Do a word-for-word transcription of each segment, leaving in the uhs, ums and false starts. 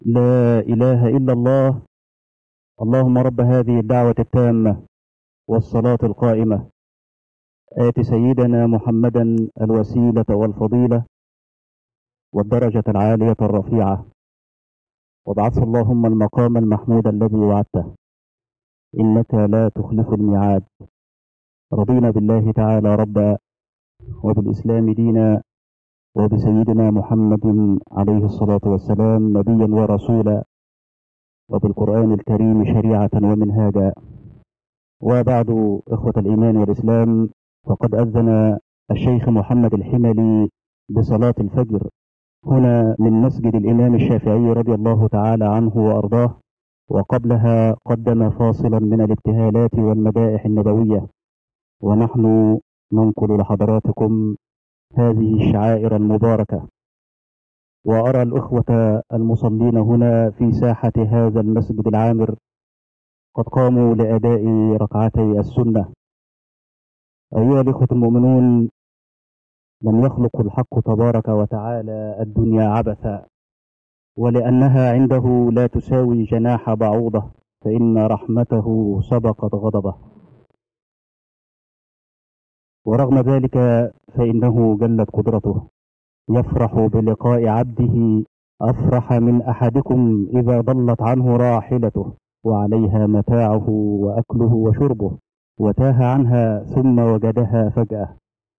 لا إله إلا الله. اللهم رب هذه الدعوة التامة والصلاة القائمة، آت سيدنا محمدا الوسيلة والفضيلة والدرجة العالية الرفيعة، وابعثه اللهم المقام المحمود الذي وعدته، إنك لا تخلف الميعاد. رضينا بالله تعالى ربا، وبالإسلام دينا، وبسيدنا محمد عليه الصلاة والسلام نبيا ورسولا، وبالقرآن الكريم شريعة ومنهاجا. وبعد، إخوة الإيمان والإسلام، فقد أذن الشيخ محمد الحملي بصلاة الفجر هنا من مسجد الإمام الشافعي رضي الله تعالى عنه وأرضاه، وقبلها قدم فاصلا من الابتهالات والمدائح النبوية، ونحن ننقل لحضراتكم هذه الشعائر المباركة. وأرى الإخوة المصلين هنا في ساحة هذا المسجد العامر قد قاموا لأداء ركعتي السنة. أيها الإخوة المؤمنون، لم يخلق الحق تبارك وتعالى الدنيا عبثا، ولأنها عنده لا تساوي جناح بعوضة، فإن رحمته سبقت غضبه. ورغم ذلك فإنه جلت قدرته، يفرح بلقاء عبده أفرح من أحدكم إذا ضلت عنه راحلته وعليها متاعه وأكله وشربه، وتاه عنها ثم وجدها فجأة.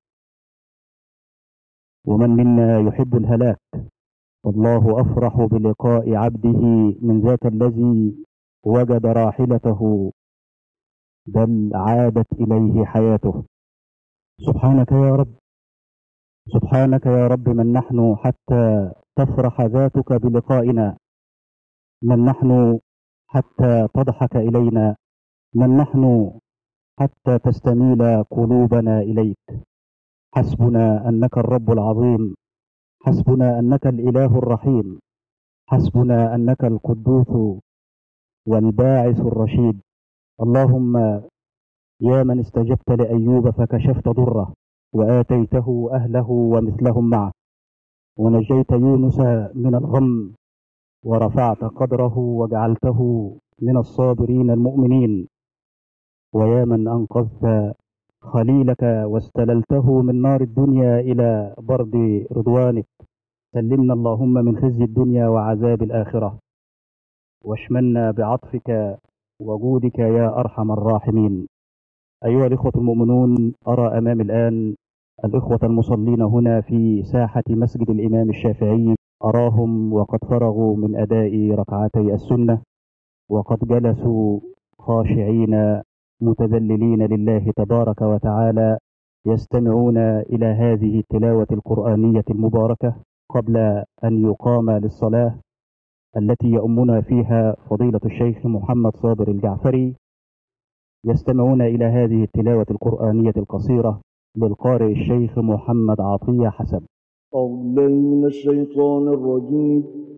ومن منا يحب الهلاك؟ والله أفرح بلقاء عبده من ذاك الذي وجد راحلته بل عادت إليه حياته. سبحانك يا رب، سبحانك يا رب، من نحن حتى تفرح ذاتك بلقائنا؟ من نحن حتى تضحك إلينا؟ من نحن حتى تستميل قلوبنا إليك؟ حسبنا أنك الرب العظيم، حسبنا أنك الإله الرحيم، حسبنا أنك القدوس والباعث الرشيد. اللهم يا من استجبت لأيوب فكشفت ضره وآتيته أهله ومثلهم معه، ونجيت يونس من الغم ورفعت قدره وجعلته من الصابرين المؤمنين. ويا من أنقذت خليلك واستللته من نار الدنيا إلى برد رضوانك، سلمنا اللهم من خزي الدنيا وعذاب الآخرة، واشملنا بعطفك وجودك يا أرحم الراحمين. أيها الإخوة المؤمنون، أرى أمامي الآن الإخوة المصلين هنا في ساحة مسجد الإمام الشافعي، أراهم وقد فرغوا من أداء ركعتي السنة، وقد جلسوا خاشعين متذللين لله تبارك وتعالى، يستمعون إلى هذه التلاوة القرآنية المباركة قبل أن يقام للصلاة التي يؤمنا فيها فضيلة الشيخ محمد صابر الجعفري. يستمعون إلى هذه التلاوة القرآنية القصيرة للقارئ الشيخ محمد عطية حسن. أعوذ بالله من الشيطان الرجيم.